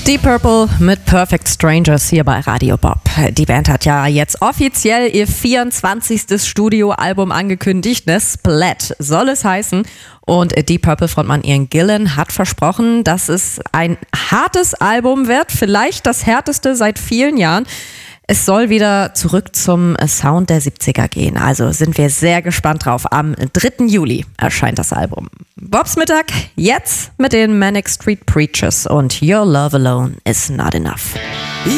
Deep Purple mit Perfect Strangers hier bei Radio Bob. Die Band hat ja jetzt offiziell ihr 24. Studioalbum angekündigt, ne? Splat soll es heißen. Und Deep Purple Frontmann Ian Gillan hat versprochen, dass es ein hartes Album wird, vielleicht das härteste seit vielen Jahren. Es soll wieder zurück zum Sound der 70er gehen. Also sind wir sehr gespannt drauf. Am 3. Juli erscheint das Album. Bobs Mittag jetzt mit den Manic Street Preachers und Your Love Alone Is Not Enough.